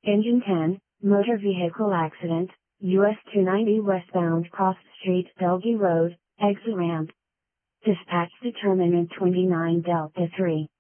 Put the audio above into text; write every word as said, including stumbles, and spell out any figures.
Engine ten, motor vehicle accident, U S two ninety westbound Cross Street, Bellevue Road, exit ramp. Dispatch determinant twenty-nine Delta three.